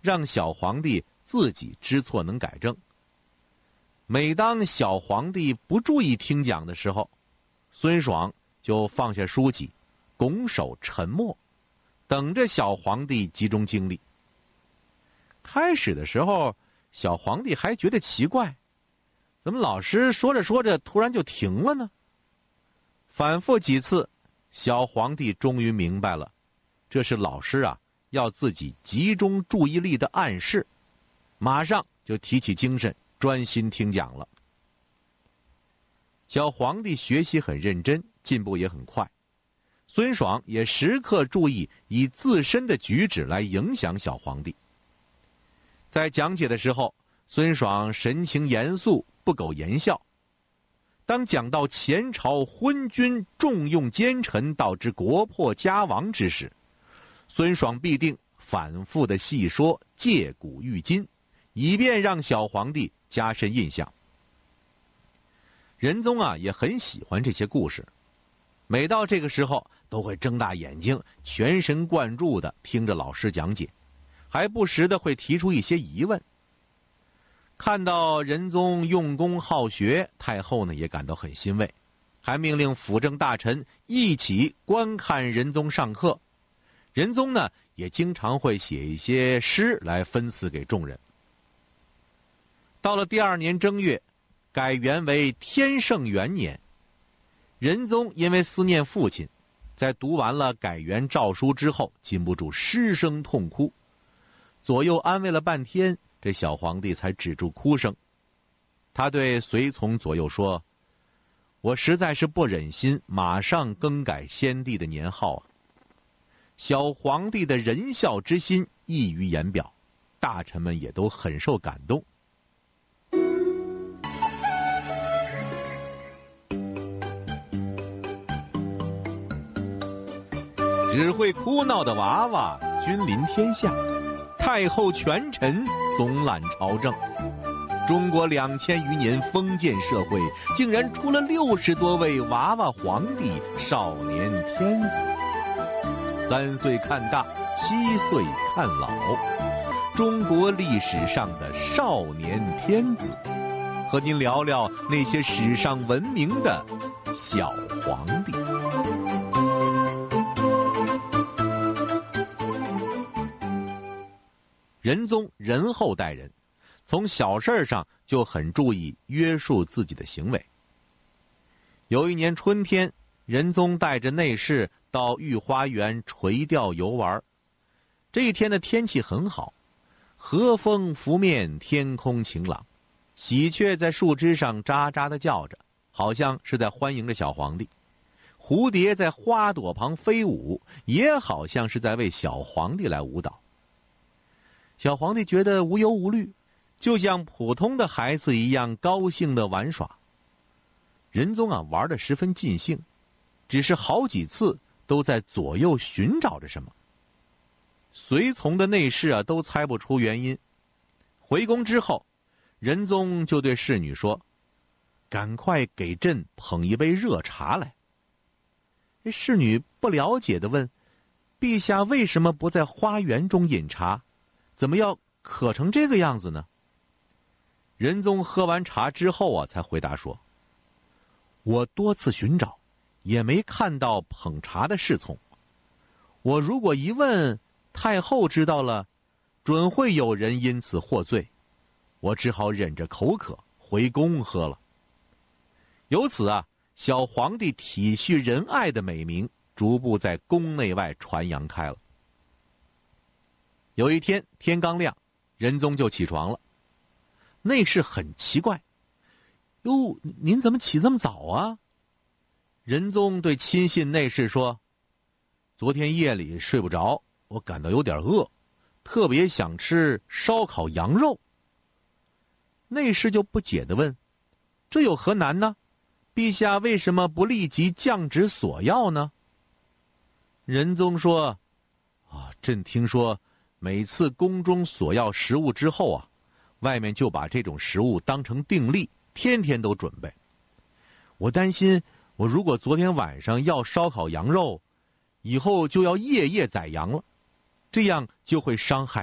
让小皇帝自己知错能改正。每当小皇帝不注意听讲的时候，孙爽就放下书籍，拱手沉默，等着小皇帝集中精力。开始的时候，小皇帝还觉得奇怪，怎么老师说着说着突然就停了呢？反复几次，小皇帝终于明白了，这是老师要自己集中注意力的暗示，马上就提起精神，专心听讲了。小皇帝学习很认真，进步也很快。孙爽也时刻注意以自身的举止来影响小皇帝。在讲解的时候，孙爽神情严肃，不苟言笑。当讲到前朝昏君重用奸臣，导致国破家亡之时，孙爽必定反复的细说，借古喻今，以便让小皇帝加深印象。仁宗也很喜欢这些故事，每到这个时候都会睁大眼睛，全神贯注地听着老师讲解，还不时地会提出一些疑问。看到仁宗用功好学，太后呢也感到很欣慰，还命令辅政大臣一起观看仁宗上课。仁宗呢也经常会写一些诗来分赐给众人。到了第2年正月，改元为天圣元年。仁宗因为思念父亲，在读完了改元诏书之后，禁不住失声痛哭。左右安慰了半天，这小皇帝才止住哭声。他对随从左右说：“我实在是不忍心马上更改先帝的年号啊。”小皇帝的仁孝之心溢于言表，大臣们也都很受感动。只会哭闹的娃娃君临天下，太后权臣总揽朝政。中国2000余年封建社会，竟然出了60多位娃娃皇帝、少年天子。3岁看大，7岁看老，中国历史上的少年天子，和您聊聊那些史上闻名的小皇帝。仁宗仁厚待人，从小事上就很注意约束自己的行为。有一年春天，仁宗带着内侍到御花园垂钓游玩。这一天的天气很好，和风拂面，天空晴朗，喜鹊在树枝上喳喳地叫着，好像是在欢迎着小皇帝。蝴蝶在花朵旁飞舞，也好像是在为小皇帝来舞蹈。小皇帝觉得无忧无虑，就像普通的孩子一样高兴地玩耍。仁宗玩得十分尽兴，只是好几次都在左右寻找着什么。随从的内侍都猜不出原因。回宫之后，仁宗就对侍女说：“赶快给朕捧一杯热茶来。”侍女不了解地问：“陛下为什么不在花园中饮茶？怎么要渴成这个样子呢？”仁宗喝完茶之后才回答说：“我多次寻找，也没看到捧茶的侍从。我如果一问，太后知道了，准会有人因此获罪。我只好忍着口渴回宫喝了。”由此小皇帝体恤仁爱的美名逐步在宫内外传扬开了。有一天天刚亮，仁宗就起床了。内侍很奇怪：“哟，您怎么起这么早啊？”仁宗对亲信内侍说：“昨天夜里睡不着，我感到有点饿，特别想吃烧烤羊肉。”内侍就不解地问：“这有何难呢？陛下为什么不立即降旨索要呢？”仁宗说：“朕听说每次宫中索要食物之后外面就把这种食物当成定例，天天都准备。我担心，我如果昨天晚上要烧烤羊肉，以后就要夜夜宰羊了，这样就会伤害